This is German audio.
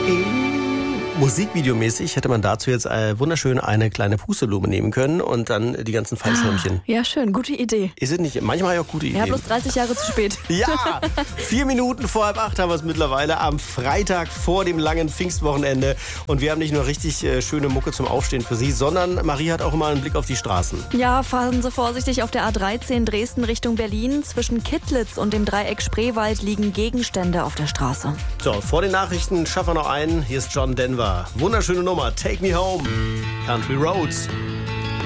Musikvideomäßig hätte man dazu jetzt wunderschön eine kleine Pusteblume nehmen können und dann die ganzen Fallschirmchen. Ja, schön, gute Idee. Ist es nicht? Manchmal ja auch gute Ideen. Ja, bloß 30 Jahre zu spät. Ja, 4 Minuten vor 7:30 haben wir es mittlerweile am Freitag vor dem langen Pfingstwochenende. Und wir haben nicht nur richtig schöne Mucke zum Aufstehen für Sie, sondern Marie hat auch immer einen Blick auf die Straßen. Ja, fahren Sie vorsichtig auf der A13 Dresden Richtung Berlin. Zwischen Kittlitz und dem Dreieck Spreewald liegen Gegenstände auf der Straße. So, vor den Nachrichten schaffen wir noch einen. Hier ist John Denver. Wunderschöne Nummer. Take Me Home. Country Roads.